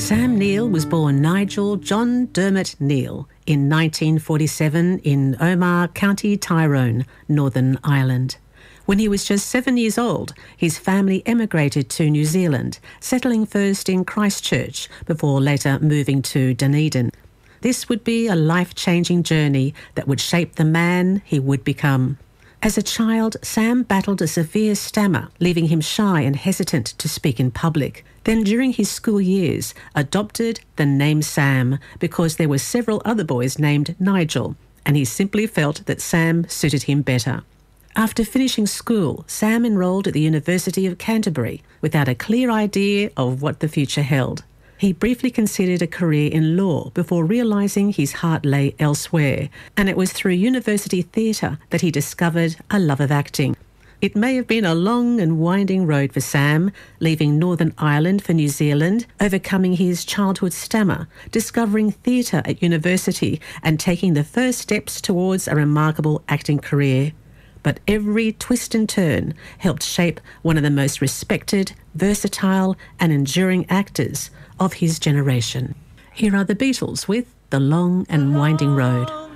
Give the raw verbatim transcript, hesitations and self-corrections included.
Sam Neill was born Nigel John Dermot Neill in nineteen forty-seven in Omagh, County Tyrone, Northern Ireland. When he was just seven years old, his family emigrated to New Zealand, settling first in Christchurch before later moving to Dunedin. This would be a life-changing journey that would shape the man he would become. As a child, Sam battled a severe stammer, leaving him shy and hesitant to speak in public. Then during his school years, adopted the name Sam because there were several other boys named Nigel, and he simply felt that Sam suited him better. After finishing school, Sam enrolled at the University of Canterbury without a clear idea of what the future held. He briefly considered a career in law before realising his heart lay elsewhere, and it was through university theatre that he discovered a love of acting. It may have been a long and winding road for Sam, leaving Northern Ireland for New Zealand, overcoming his childhood stammer, discovering theatre at university, and taking the first steps towards a remarkable acting career. But every twist and turn helped shape one of the most respected, versatile and enduring actors of his generation. Here are the Beatles with The Long and Winding Road.